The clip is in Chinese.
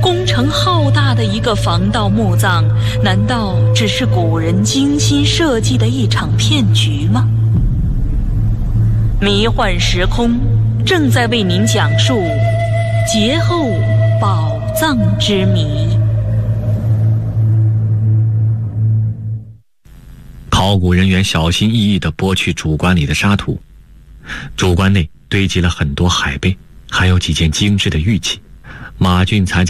工程浩大的一个防盗墓葬，难道只是古人精心设计的一场骗局吗？迷幻时空正在为您讲述劫后宝藏之谜。 考古人员小心翼翼地剥去主棺里的沙土，主棺内堆积了很多海贝，还有几件精致的玉器。马俊才在